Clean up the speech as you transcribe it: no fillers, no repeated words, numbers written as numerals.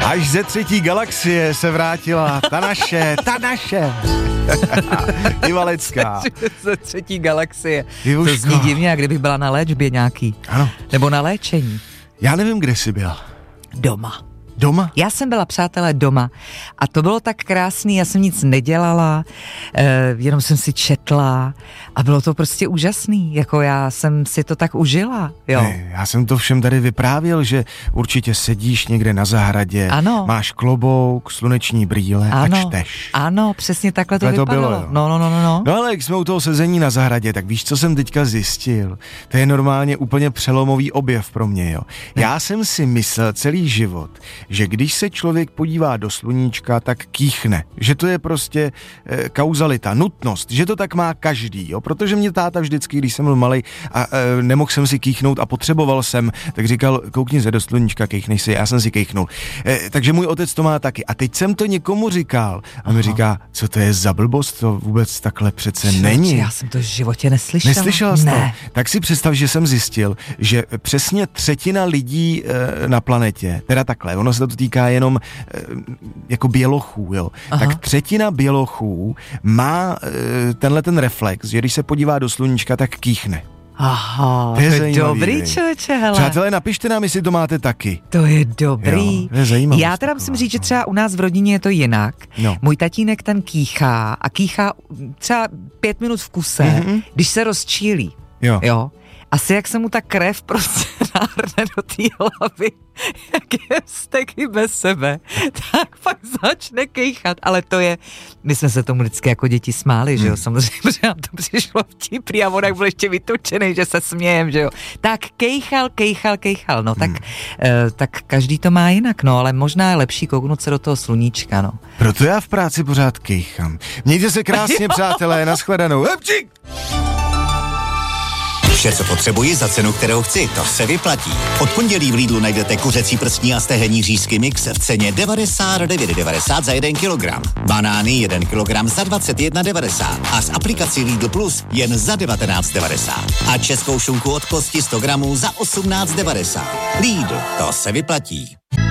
Až ze třetí galaxie se vrátila ta naše. Ivalecká. Ze třetí galaxie. Ivuško. To zní divně, jak kdybych byla na léčbě nějaký. Ano. Nebo na léčení. Já nevím, kde jsi byla. Doma. Doma? Já jsem byla, přátelé, doma a to bylo tak krásný, já jsem nic nedělala, jenom jsem si četla a bylo to prostě úžasný, jako já jsem si to tak užila, jo. Ne, já jsem to všem tady vyprávěl, že určitě sedíš někde na zahradě, ano. Máš klobouk, sluneční brýle ano. A čteš. Ano, přesně takhle to vypadalo. Bylo, No. No ale jak jsme u toho sezení na zahradě, tak víš, co jsem teďka zjistil? To je normálně úplně přelomový objev pro mě, jo. Já jsem si myslel celý život, že když se člověk podívá do sluníčka, tak kýchne. Že to je prostě kauzalita, nutnost, že to tak má každý, jo. Protože mě táta vždycky, když jsem byl malej a nemohl jsem si kýchnout a potřeboval jsem, tak říkal, koukni se do sluníčka, kýchnej si, já jsem si kýchnul. Takže můj otec to má taky. A teď jsem to někomu říkal a mi říká, co to je za blbost, to vůbec takhle přece není. Já jsem to v životě neslyšela. Neslyšela jsi to? Ne. Tak si představ, že jsem zjistil, že přesně třetina lidí na planetě, teda takhle, ono se to týká jenom jako bělochů, jo. Aha. Tak třetina bělochů má tenhle ten reflex, že když se podívá do sluníčka, tak kýchne. Aha, to je dobrý, člověče, hele. Přátelé, napište nám, jestli to máte taky. To je dobrý. Jo, je zajímavý. Já teda musím říct, že třeba u nás v rodině je to jinak. No. Můj tatínek ten kýchá a kýchá třeba 5 minut v kuse, když se rozčílí. Jo. Asi jak se mu ta krev prostě nárne do té hlavy, jak je vzteky bez sebe, tak pak začne kejchat, ale to je, my jsme se tomu vždycky jako děti smáli, že jo, samozřejmě, protože nám to přišlo vtipný a on jak byl ještě vytočený, že se smějem, že jo. Tak kejchal, no tak každý to má jinak, no, ale možná je lepší kouknout se do toho sluníčka, no. Proto já v práci pořád kejchám. Mějte se krásně, přátelé, nashledanou. Hepčík! Vše, co potřebuji za cenu, kterou chci, to se vyplatí. Od pondělí v Lidlu najdete kuřecí prstní a stehenní řízky mix v ceně 99,90 za 1 kilogram. Banány 1 kilogram za 21,90 a z aplikací Lidl Plus jen za 19,90. A českou šunku od kosti 100 gramů za 18,90. Lidl, to se vyplatí.